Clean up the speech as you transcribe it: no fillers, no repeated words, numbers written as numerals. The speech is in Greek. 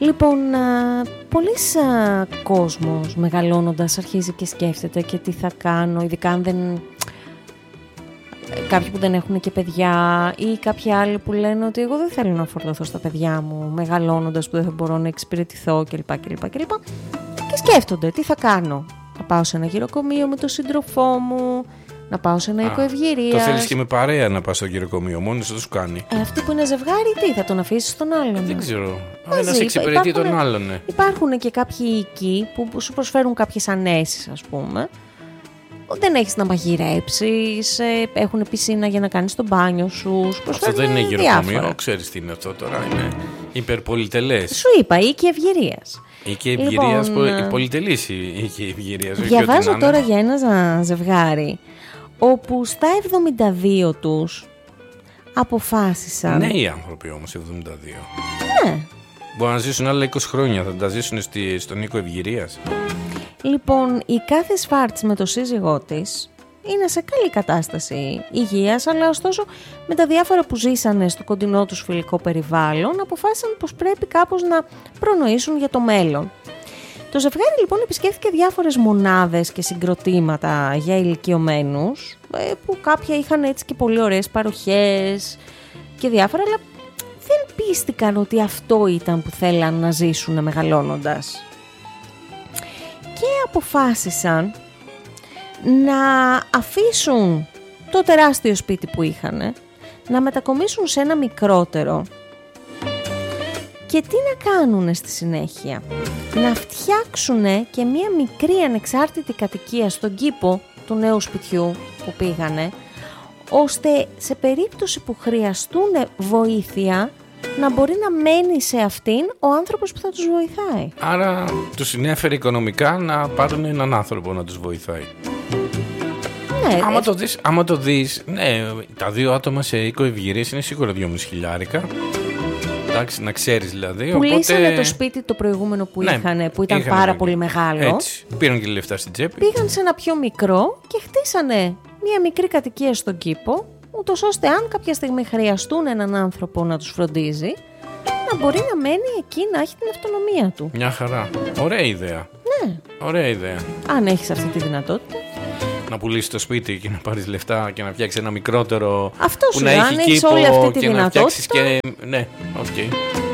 Λοιπόν, πολλής κόσμος μεγαλώνοντας αρχίζει και σκέφτεται και τι θα κάνω, ειδικά αν δεν... Κάποιοι που δεν έχουν και παιδιά ή κάποιοι άλλοι που λένε ότι εγώ δεν θέλω να φορτωθώ στα παιδιά μου μεγαλώνοντας, που δεν θα μπορώ να εξυπηρετηθώ κλπ. Και σκέφτονται τι θα κάνω. Να πάω σε ένα γυροκομείο με τον σύντροφό μου, να πάω σε ένα οίκο ευγυρίας. Το θέλεις και με παρέα να πας στο γυροκομείο, μόνος δεν σου κάνει. Αυτοί που είναι ζευγάρι, τι θα τον αφήσεις τον άλλον? Δεν ξέρω. Ένας εξυπηρετεί τον άλλον, ναι. Υπάρχουν και κάποιοι οίκοι που σου προσφέρουν κάποιες ανέσεις, ας πούμε. Δεν έχεις να μαγειρέψεις, έχουν πισίνα για να κάνεις το μπάνιο σου. Αυτό δεν είναι γυροκομείο, ξέρεις τι είναι αυτό τώρα, είναι υπερπολιτελές. Σου είπα, οίκοι ευγυρίας. Οίκοι ευγυρίας, πολυτελής οίκοι ευγυρίας. Διαβάζω τώρα για ένα ζευγάρι όπου στα 72 τους αποφάσισαν. Νέοι άνθρωποι όμως, 72. Ναι. Μπορούν να ζήσουν άλλα 20 χρόνια, θα τα ζήσουν στον οίκο ευγυρίας. Λοιπόν, η κάθε Σφάρτς με το σύζυγό της είναι σε καλή κατάσταση υγείας, αλλά ωστόσο με τα διάφορα που ζήσανε στο κοντινό τους φιλικό περιβάλλον αποφάσισαν πως πρέπει κάπως να προνοήσουν για το μέλλον. Το ζευγάρι λοιπόν επισκέφθηκε διάφορες μονάδες και συγκροτήματα για ηλικιωμένους, που κάποια είχαν έτσι και πολύ ωραίες παροχές και διάφορα, αλλά δεν πίστηκαν ότι αυτό ήταν που θέλαν να ζήσουν μεγαλώνοντας. Και αποφάσισαν να αφήσουν το τεράστιο σπίτι που είχαν, να μετακομίσουν σε ένα μικρότερο. Και τι να κάνουν στη συνέχεια? Να φτιάξουν και μία μικρή ανεξάρτητη κατοικία στον κήπο του νέου σπιτιού που πήγανε, ώστε σε περίπτωση που χρειαστούν βοήθεια να μπορεί να μένει σε αυτήν ο άνθρωπος που θα τους βοηθάει. Άρα τους συνέφερε οικονομικά να πάρουν έναν άνθρωπο να τους βοηθάει. Ναι, άμα το δεις, ναι, τα δύο άτομα σε οίκο ευγυρίας είναι σίγουρα 2.500. Εντάξει, να ξέρεις δηλαδή. Πουλήσανε το σπίτι το προηγούμενο που είχαν, που ήταν πάρα πολύ μεγάλο. Έτσι, πήραν και λεφτά στην τσέπη. Πήγαν σε ένα πιο μικρό και χτίσανε μια μικρή κατοικία στον κήπο, ούτως ώστε αν κάποια στιγμή χρειαστούν έναν άνθρωπο να τους φροντίζει, να μπορεί να μένει εκεί, να έχει την αυτονομία του. Μια χαρά. Ωραία ιδέα. Ναι. Ωραία ιδέα. Αν έχεις αυτή τη δυνατότητα. Να πουλήσεις το σπίτι και να πάρεις λεφτά και να φτιάξεις ένα μικρότερο. Αυτό που σου να αν έχει έχεις κήπο όλη αυτή τη και δυνατότητα. να φτιάξεις και. Ναι, οκ.